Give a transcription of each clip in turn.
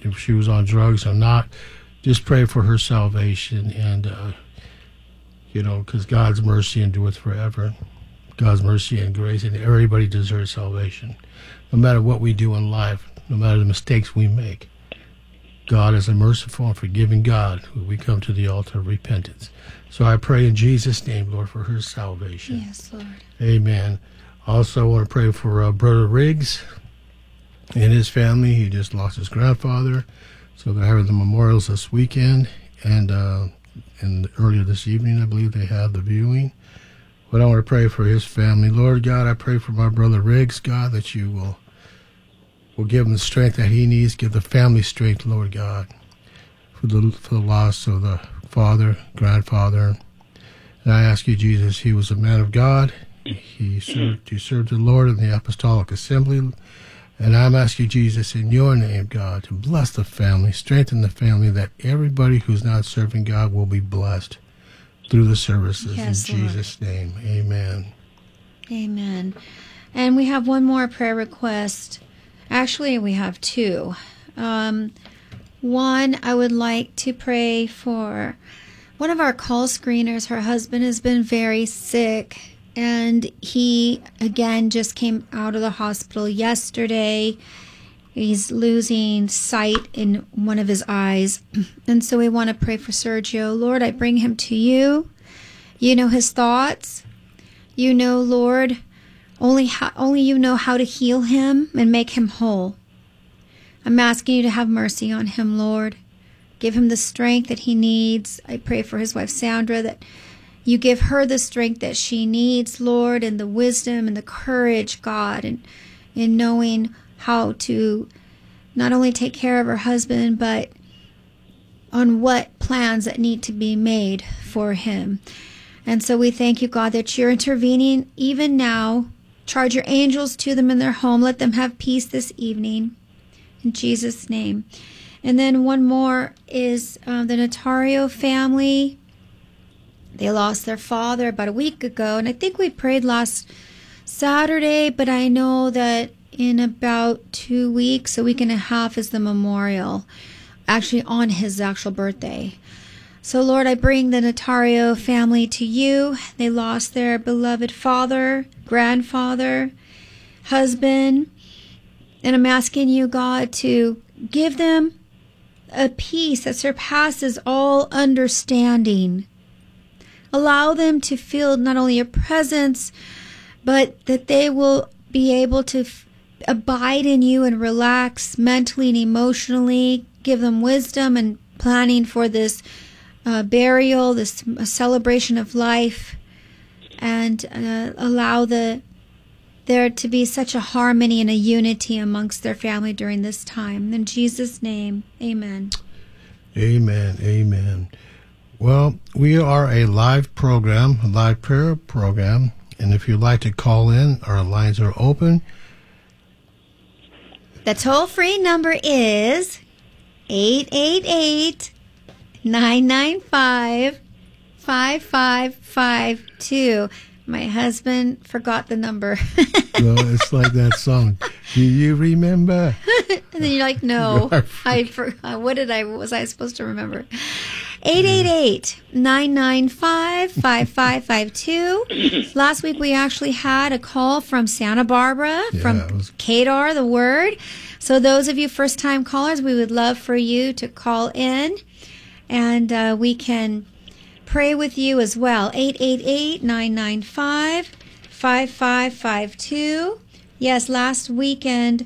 if she was on drugs or not. Just pray for her salvation, and because God's mercy endureth forever. God's mercy and grace, and everybody deserves salvation. No matter what we do in life, no matter the mistakes we make, God is a merciful and forgiving God when we come to the altar of repentance. So I pray in Jesus' name, Lord, for her salvation. Yes, Lord. Amen. Also, I want to pray for Brother Riggs and his family. He just lost his grandfather. So they're having the memorials this weekend. And earlier this evening, I believe they had the viewing. But I want to pray for his family. Lord God, I pray for my brother Riggs, God, that you will give him the strength that he needs. Give the family strength, Lord God, for the loss of the father, grandfather. And I ask you, Jesus, he was a man of God. He served the Lord in the Apostolic Assembly. And I'm asking you, Jesus, in your name, God, to bless the family, strengthen the family, that everybody who's not serving God will be blessed through the services. Yes, in Jesus' name, amen. Amen. And we have one more prayer request. Actually, we have two. One, I would like to pray for one of our call screeners. Her husband has been very sick, and he, again, just came out of the hospital yesterday. He's losing sight in one of his eyes. And so we want to pray for Sergio. Lord, I bring him to you. You know his thoughts. You know, Lord, only you know how to heal him and make him whole. I'm asking you to have mercy on him, Lord. Give him the strength that he needs. I pray for his wife, Sandra, that you give her the strength that she needs, Lord, and the wisdom and the courage, God, and in knowing how to not only take care of her husband, but on what plans that need to be made for him. And so we thank you, God, that you're intervening even now. Charge your angels to them in their home. Let them have peace this evening. In Jesus' name. And then one more is the Notario family. They lost their father about a week ago. And I think we prayed last Saturday, but I know that in about 2 weeks, a week and a half, is the memorial, actually on his actual birthday. So, Lord, I bring the Notario family to you. They lost their beloved father, grandfather, husband. And I'm asking you, God, to give them a peace that surpasses all understanding. Allow them to feel not only your presence, but that they will be able to abide in you and relax mentally and emotionally. Give them wisdom and planning for this burial, this celebration of life, and allow there to be such a harmony and a unity amongst their family during this time. In Jesus' name, amen. Amen, amen. Well, we are a live program, a live prayer program, and if you'd like to call in, our lines are open. The toll-free number is 888-995-5552. My husband forgot the number. No, it's like that song. Do you remember? And then you're like, no. I forgot. Was I supposed to remember? 888-995-5552. Last week we actually had a call from Santa Barbara, from Kadar, the Word. So those of you first-time callers, we would love for you to call in, and we can pray with you as well. 888-995-5552. Yes, last weekend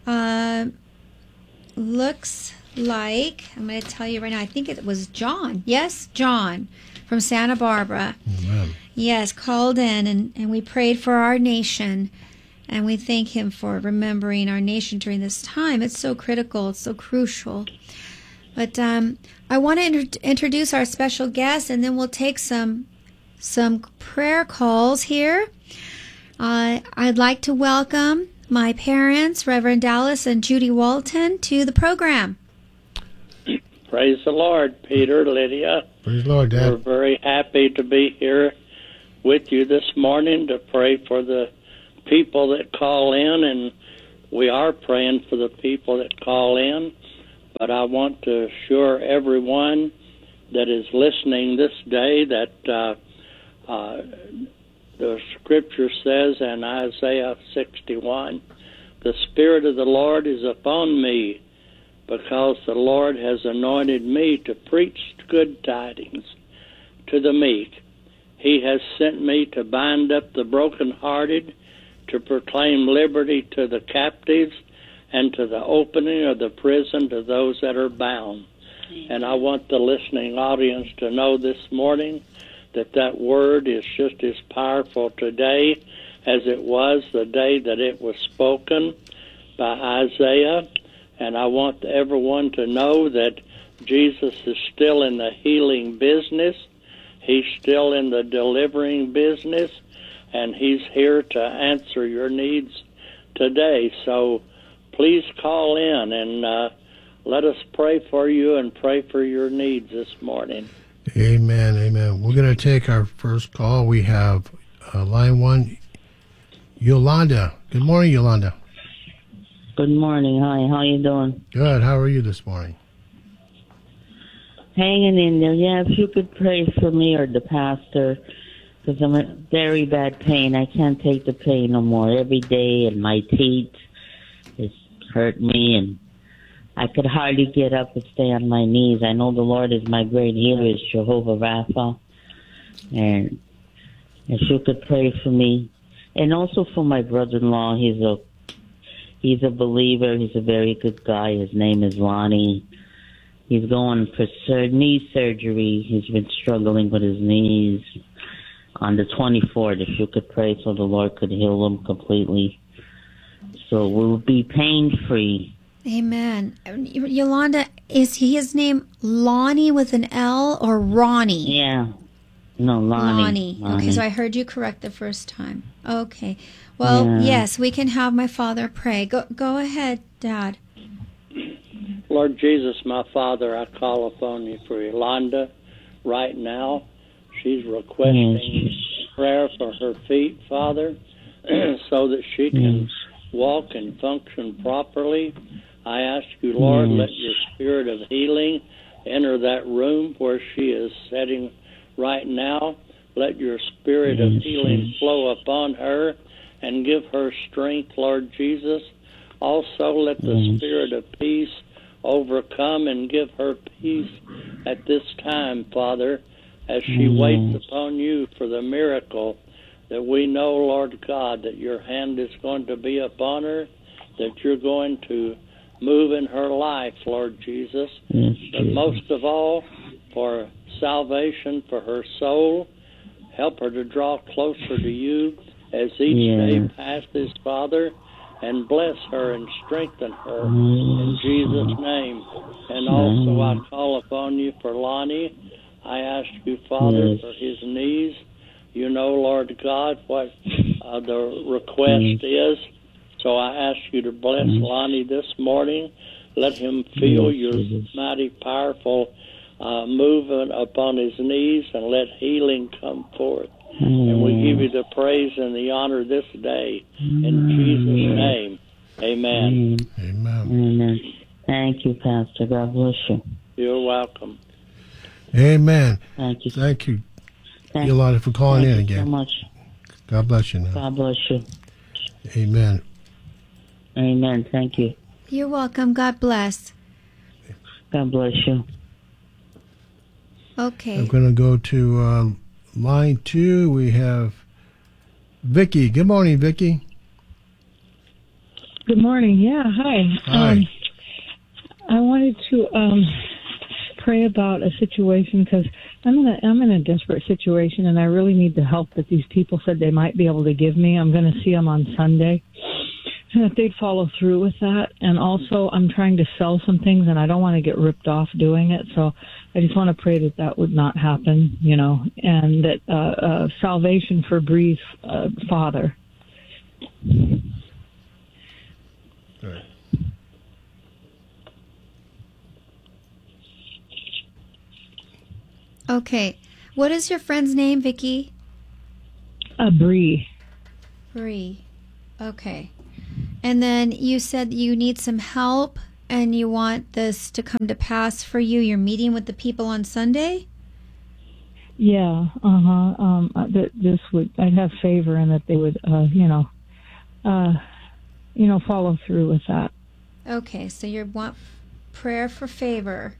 looks like, I'm going to tell you right now, I think it was John. Yes, John from Santa Barbara. Amen. Yes, called in, and we prayed for our nation. And we thank him for remembering our nation during this time. It's so critical. It's so crucial. But I want to introduce our special guest, and then we'll take some prayer calls here. I'd like to welcome my parents, Reverend Dallas and Judy Walton, to the program. Praise the Lord, Peter, Lydia. Praise the Lord, Dad. We're very happy to be here with you this morning to pray for the people that call in, and we are praying for the people that call in. but I want to assure everyone that is listening this day that the Scripture says in Isaiah 61, "The Spirit of the Lord is upon me, because the Lord has anointed me to preach good tidings to the meek. He has sent me to bind up the brokenhearted, to proclaim liberty to the captives, and to the opening of the prison to those that are bound." And I want the listening audience to know this morning that that word is just as powerful today as it was the day that it was spoken by Isaiah. And I want everyone to know that Jesus is still in the healing business. He's still in the delivering business, and he's here to answer your needs today. So please call in and let us pray for you and pray for your needs this morning. Amen, amen. We're going to take our first call. We have line one, Yolanda. Good morning, Yolanda. Good morning. Hi, how you doing? Good. How are you this morning? Hanging in there. Yeah, if you could pray for me or the pastor, because I'm in very bad pain. I can't take the pain no more. Every day, and my teeth is hurt me, and I could hardly get up and stay on my knees. I know the Lord is my great healer, is Jehovah Rapha, and if you could pray for me, and also for my brother-in-law. He's a believer. He's a very good guy. His name is Lonnie. He's going for knee surgery. He's been struggling with his knees. On the 24th, if you could pray so the Lord could heal him completely, so we'll be pain-free. Amen. Yolanda, is his name Lonnie with an L or Ronnie? Yeah. No, Lonnie. Okay, so I heard you correct the first time. Okay. Well, yes, we can have my father pray. Go ahead, Dad. Lord Jesus, my Father, I call upon you for Yolanda right now. She's requesting prayer for her feet, Father, so that she can walk and function properly. I ask you, Lord, let your spirit of healing enter that room where she is sitting right now. Let your spirit of healing flow upon her and give her strength, Lord Jesus. Also, let the spirit of peace overcome and give her peace at this time, Father, as she waits upon you for the miracle that we know, Lord God, that your hand is going to be upon her, that you're going to move in her life, Lord Jesus, but most of all, for salvation for her soul. Help her to draw closer to you as each day passes, Father, and bless her and strengthen her in Jesus' name. And also I call upon you for Lonnie. I ask you, Father, for his knees. You know, Lord God, what the request is. So I ask you to bless Lonnie this morning. Let him feel your mighty, powerful movement upon his knees, and let healing come forth. And we give you the praise and the honor this day. In Jesus' name, amen. Amen. Thank you, Pastor. God bless you. You're welcome. Amen. Thank you. Thank you, Yolanda, for calling in again. Thank you so much. God bless you now. God bless you. Amen. Amen. Thank you. You're welcome. God bless. God bless you. Okay. I'm going to go to line 2. We have Vicky. Good morning, Vicky. Good morning. Yeah, hi. Hi. I wanted to pray about a situation because I'm in a desperate situation, and I really need the help that these people said they might be able to give me. I'm going to see them on Sunday, and if they'd follow through with that. And also, I'm trying to sell some things, and I don't want to get ripped off doing it. So I just want to pray that that would not happen, and that salvation for Bree's father. All right. Okay. What is your friend's name, Vicky? Bree. Bree. Okay. And then you said you need some help and you want this to come to pass for you. You're meeting with the people on Sunday? Yeah, this would, I'd have favor in that they would, follow through with that. Okay, so you want prayer for favor.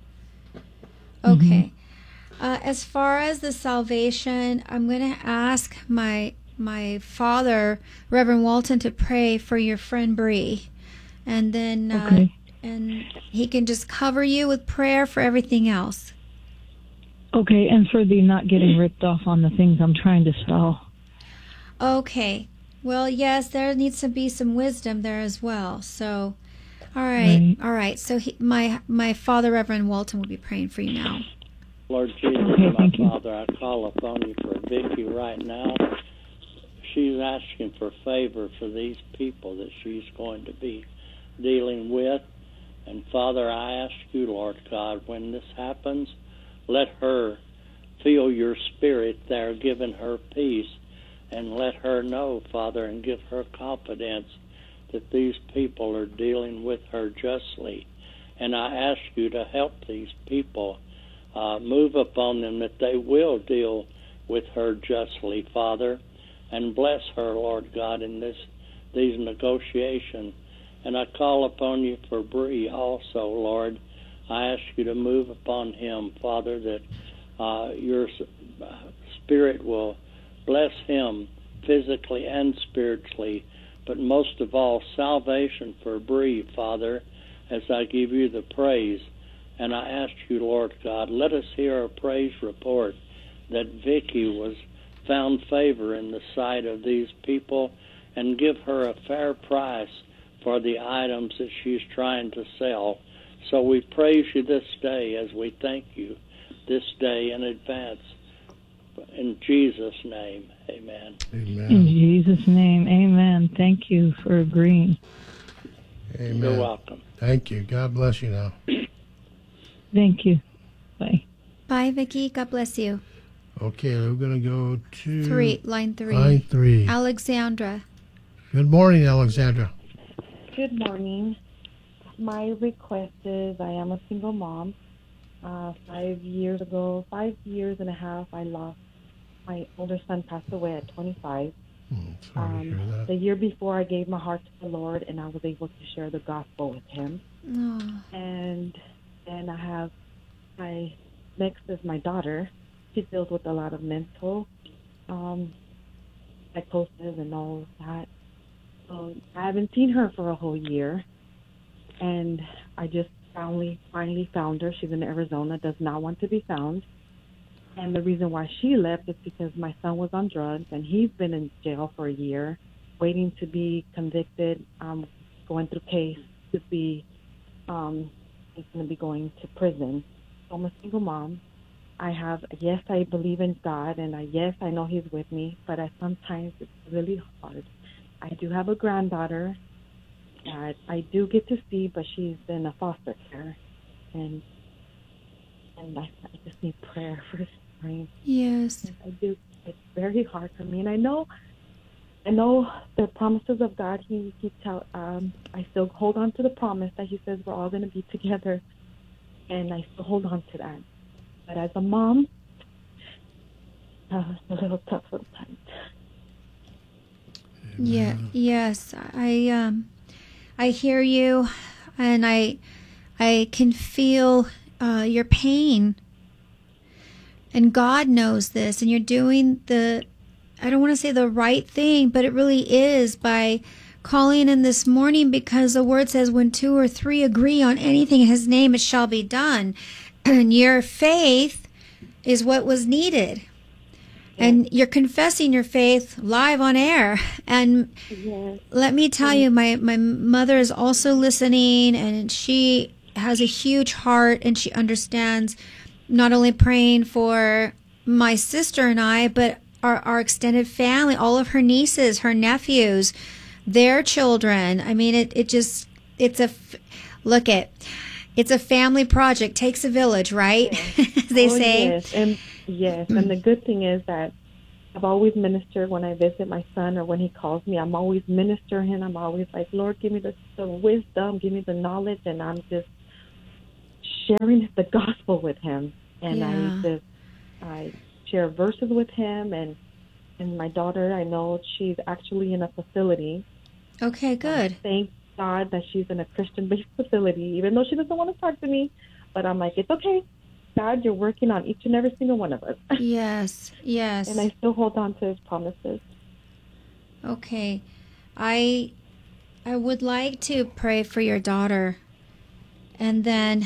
Okay. As far as the salvation, I'm going to ask my father, Reverend Walton, to pray for your friend Bree, and then and he can just cover you with prayer for everything else. Okay, and for the not getting ripped off on the things I'm trying to sell. Okay. Well, yes, there needs to be some wisdom there as well. So, all right. So my father, Reverend Walton, will be praying for you now. Lord Jesus, my Father, I call upon you for Vicki right now. She's asking for favor for these people that she's going to be dealing with. And Father, I ask you, Lord God, when this happens, let her feel your spirit there, giving her peace, and let her know, Father, and give her confidence that these people are dealing with her justly. And I ask you to help these people, move upon them, that they will deal with her justly, Father, and bless her, Lord God, in these negotiations. And I call upon you for Bree also, Lord. I ask you to move upon him, Father, that your spirit will bless him physically and spiritually, but most of all, salvation for Bree, Father, as I give you the praise. And I ask you, Lord God, let us hear a praise report that Vicki was found favor in the sight of these people, and give her a fair price for the items that she's trying to sell. So we praise you this day as we thank you this day in advance. In Jesus' name, amen. Amen. In Jesus' name, amen. Thank you for agreeing. Amen. You're welcome. Thank you. God bless you now. Thank you. Bye. Bye, Vicki. God bless you. Okay, we're going to go to Line 3. Line 3. Alexandra. Good morning, Alexandra. Good morning. My request is, I am a single mom. 5 years and a half, I lost my older son, passed away at 25. Sorry to hear that. The year before, I gave my heart to the Lord, and I was able to share the gospel with him. Oh. And then I have next is my daughter. She deals with a lot of mental psychosis and all of that. So I haven't seen her for a whole year, and I just finally found her. She's in Arizona, does not want to be found. And the reason why she left is because my son was on drugs, and he's been in jail for a year, waiting to be convicted, going through case to be, he's going to be going to prison. So I'm a single mom. Yes, I believe in God, and yes, I know he's with me, but sometimes it's really hard. I do have a granddaughter that I do get to see, but she's in a foster care, and I just need prayer for strength. Yes. I do. It's very hard for me, and I know the promises of God. He keeps out. I still hold on to the promise that He says we're all going to be together, and I still hold on to that. But as a mom, it's a little tough sometimes. Yeah. Yes. I hear you, and I can feel your pain. And God knows this, and you're doing I don't want to say the right thing, but it really is by calling in this morning, because the word says when 2 or 3 agree on anything in His name, it shall be done. And your faith is what was needed. And you're confessing your faith live on air. And let me tell you, my mother is also listening, and she has a huge heart, and she understands not only praying for my sister and I, but our extended family, all of her nieces, her nephews, their children. I mean, it's a family project. Takes a village, right? Yes. They say. Yes. And the good thing is that I've always ministered when I visit my son or when he calls me. I'm always ministering. I'm always like, Lord, give me the wisdom, give me the knowledge, and I'm just sharing the gospel with him. And I share verses with him, and my daughter, I know she's actually in a facility. Okay, good. Thank God that she's in a Christian-based facility, even though she doesn't want to talk to me. But I'm like, it's okay. God, you're working on each and every single one of us. Yes, yes. And I still hold on to his promises. Okay. I would like to pray for your daughter. And then,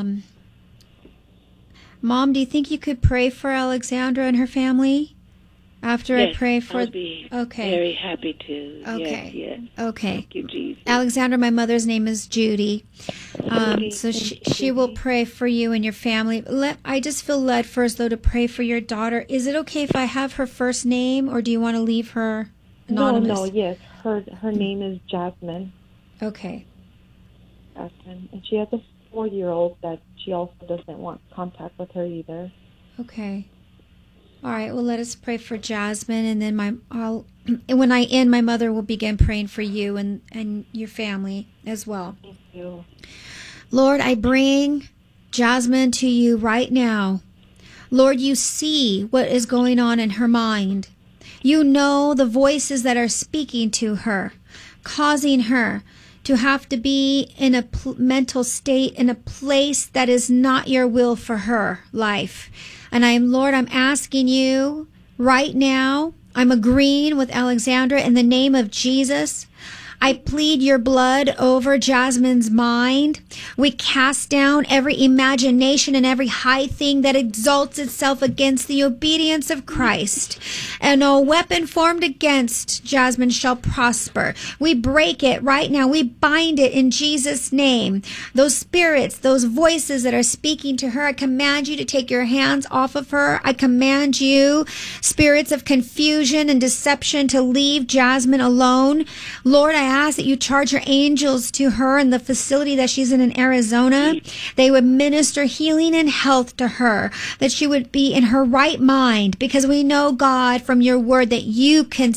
Mom, do you think you could pray for Alexandra and her family? After yes, I pray for... I'll be very happy to. Okay. Yes. Okay. Thank you, Jesus. Alexandra, my mother's name is Judy. So she will pray for you and your family. I just feel led first, though, to pray for your daughter. Is it okay if I have her first name, or do you want to leave her anonymous? No, yes. Her name is Jasmine. Okay. Jasmine. And she has a 4-year-old that she also doesn't want contact with her either. Okay. All right, well, let us pray for Jasmine, and then when I end, my mother will begin praying for you and your family as well. Thank you. Lord, I bring Jasmine to you right now. Lord, you see what is going on in her mind. You know the voices that are speaking to her, causing her to have to be in a mental state, in a place that is not your will for her life. And Lord, I'm asking you right now, I'm agreeing with Alexandra in the name of Jesus. I plead your blood over Jasmine's mind. We cast down every imagination and every high thing that exalts itself against the obedience of Christ. And no weapon formed against Jasmine shall prosper. We break it right now. We bind it in Jesus' name. Those spirits, those voices that are speaking to her, I command you to take your hands off of her. I command you, spirits of confusion and deception, to leave Jasmine alone. Lord, I ask that you charge your angels to her in the facility that she's in Arizona. They would minister healing and health to her, that she would be in her right mind, because we know, God, from your word that you can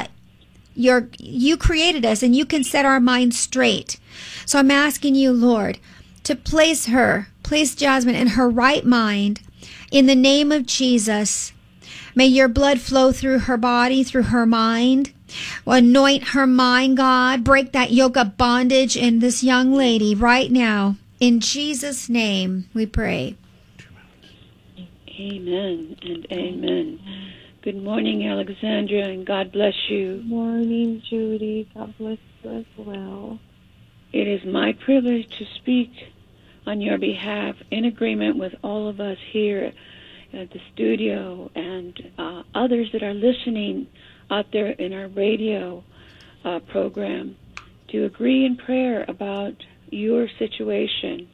you created us and you can set our minds straight. So I'm asking you, Lord, to place Jasmine in her right mind in the name of Jesus. May your blood flow through her body, through her mind. Anoint her mind, God. Break that yoke of bondage in this young lady right now. In Jesus' name we pray. Amen and amen. Good morning, Alexandra, and God bless you. Good morning, Judy. God bless you as well. It is my privilege to speak on your behalf, in agreement with all of us here at the studio and others that are listening out there in our radio program, to agree in prayer about your situation.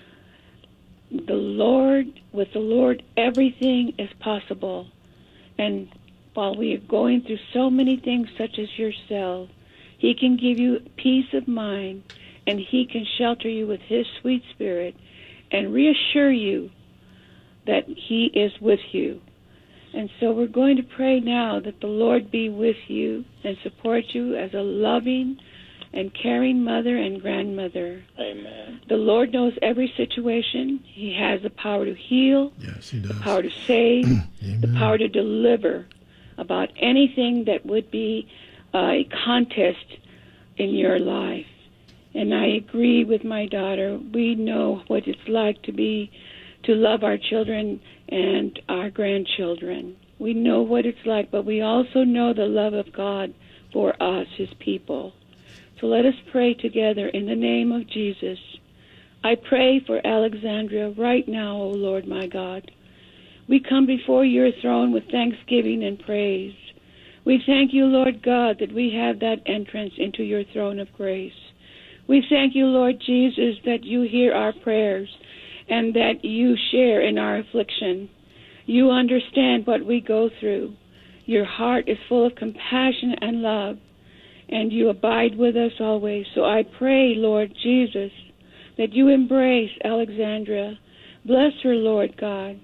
With the Lord, everything is possible. And while we are going through so many things such as yourself, he can give you peace of mind, and he can shelter you with his sweet spirit and reassure you that he is with you. And so we're going to pray now that the Lord be with you and support you as a loving and caring mother and grandmother. Amen. The Lord knows every situation. He has the power to heal, Yes, he does. the power to save, the power to deliver about anything that would be a contest in your life. And I agree with my daughter. We know what it's like to love our children and our grandchildren. We know what it's like, but we also know the love of God for us, his people. So let us pray together in the name of Jesus. I pray for Alexandria right now, O Lord my God. We come before your throne with thanksgiving and praise. We thank you, Lord God, that we have that entrance into your throne of grace. We thank you, Lord Jesus, that you hear our prayers and that you share in our affliction. You understand what we go through. Your heart is full of compassion and love, and you abide with us always. So I pray, Lord Jesus, that you embrace Alexandra. Bless her, Lord God.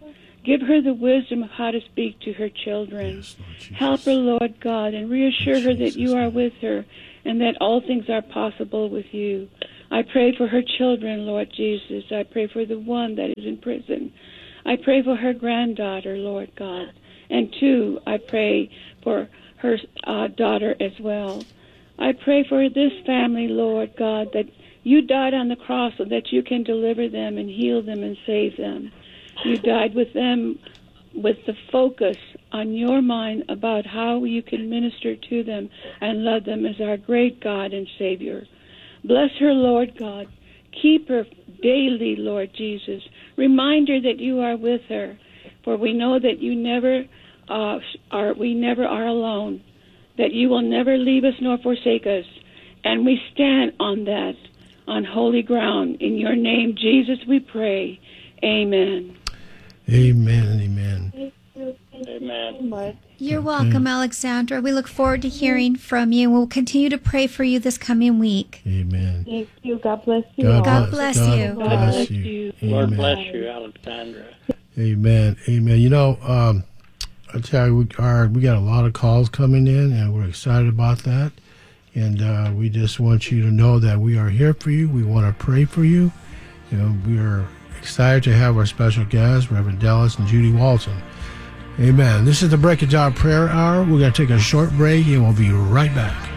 Give her the wisdom of how to speak to her children. Yes, Lord Jesus. Help her, Lord God, and reassure her that you are with her and that all things are possible with you. I pray for her children, Lord Jesus. I pray for the one that is in prison. I pray for her granddaughter, Lord God. And two, I pray for her daughter as well. I pray for this family, Lord God, that you died on the cross so that you can deliver them and heal them and save them. You died with them with the focus on your mind about how you can minister to them and love them as our great God and Savior. Bless her, Lord God. Keep her daily, Lord Jesus. Remind her that you are with her, for we know that you never are alone, that you will never leave us nor forsake us. And we stand on that, on holy ground. In your name, Jesus, we pray. Amen. Amen and amen. Amen. You're welcome, Alexandra. We look forward to hearing from you. We'll continue to pray for you this coming week. Amen. Thank you. God bless you. God bless you. God bless you. Lord Amen. bless you, Alexandra. Amen. Amen. You know, I tell you, we got a lot of calls coming in, and we're excited about that. And we just want you to know that we are here for you. We want to pray for you. You know, we are excited to have our special guests, Reverend Dallas and Judy Walton. Amen. This is the Break It Down Prayer Hour. We're going to take a short break, and we'll be right back.